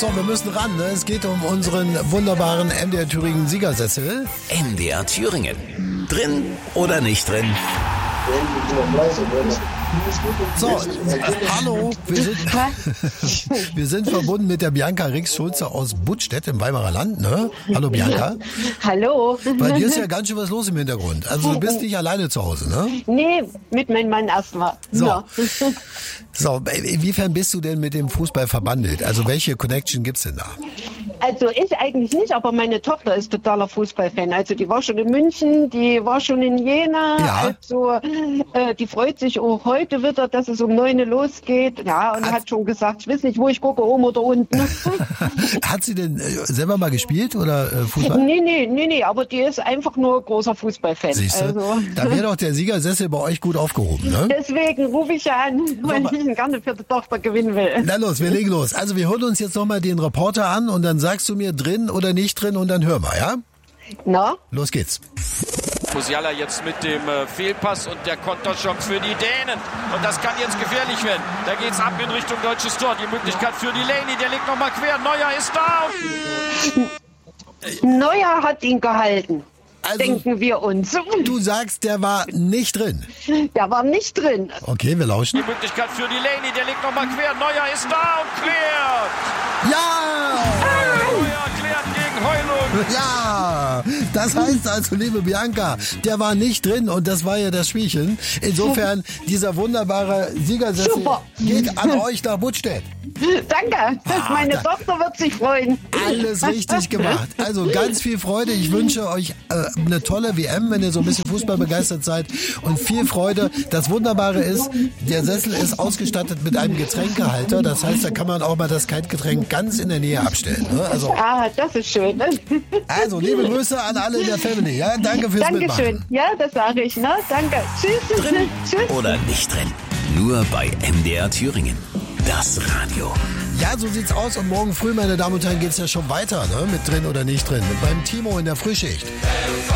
So, wir müssen ran. Ne? Es geht um unseren wunderbaren MDR Thüringen Siegersessel. MDR Thüringen. Drin oder nicht drin? So, hallo, wir sind verbunden mit der Bianca Rix-Schulze aus Buttstedt im Weimarer Land, ne? Hallo Bianca. Hallo. Bei dir ist ja ganz schön was los im Hintergrund. Also du bist nicht alleine zu Hause, ne? Nee, mit meinem Mann erstmal. So. Ja. So, inwiefern bist du denn mit dem Fußball verbandelt? Also welche Connection gibt's denn da? Also ich eigentlich nicht, aber meine Tochter ist totaler Fußballfan. Also die war schon in München, die war schon in Jena. Ja. Also die freut sich auch heute wieder, dass es um 9 Uhr losgeht. Ja, und hat schon gesagt, ich weiß nicht, wo ich gucke, oben oder unten. Hat sie denn selber mal gespielt oder Fußball? Nee, aber die ist einfach nur großer Fußballfan. Siehst du? Also. Da wäre doch der Siegersessel bei euch gut aufgehoben, ne? Deswegen rufe ich ja an, weil ich gerne für die Tochter gewinnen will. Na los, wir legen los. Also wir holen uns jetzt nochmal den Reporter an und dann sagst du mir drin oder nicht drin und dann hören wir, ja? Na? Los geht's. Musiala jetzt mit dem Fehlpass und der Konterchance für die Dänen. Und das kann jetzt gefährlich werden. Da geht's ab in Richtung deutsches Tor. Die Möglichkeit für Delaney, der legt nochmal quer. Neuer ist da. Neuer hat ihn gehalten. Also, denken wir uns. Du sagst, der war nicht drin. Der war nicht drin. Okay, wir lauschen. Die Möglichkeit für Delaney, der legt nochmal quer. Neuer ist da und klärt. Ja! Neuer klärt gegen Heulund. Ja! Das heißt also, liebe Bianca, der war nicht drin und das war ja das Spielchen. Insofern, dieser wunderbare Siegersessel Super. geht an euch nach Buttstedt. Danke. Meine Tochter wird sich freuen. Alles richtig gemacht. Also ganz viel Freude. Ich wünsche euch eine tolle WM, wenn ihr so ein bisschen Fußball begeistert seid. Und viel Freude. Das Wunderbare ist, der Sessel ist ausgestattet mit einem Getränkehalter. Das heißt, da kann man auch mal das Kaltgetränk ganz in der Nähe abstellen. Ne? Also, Das ist schön. Ne? also, liebe Grüße an alle in der Family. Ja? Danke fürs Dankeschön. Mitmachen. Ja, das sage ich. Ne? Danke. Tschüss. Drin Tschüss. oder nicht drin? Nur bei MDR Thüringen. Das Radio. Ja, so sieht's aus. Und morgen früh, meine Damen und Herren, geht's ja schon weiter, ne? Mit drin oder nicht drin. Mit meinem Timo in der Frühschicht.